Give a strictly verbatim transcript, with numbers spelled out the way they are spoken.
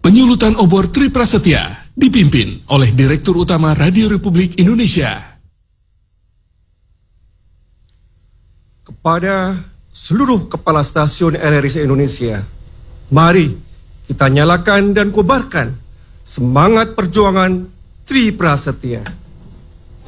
Penyulutan obor Tri Prasetya dipimpin oleh Direktur Utama Radio Republik Indonesia. Kepada seluruh kepala stasiun R R I se-Indonesia, mari kita nyalakan dan kobarkan semangat perjuangan Tri Prasetya.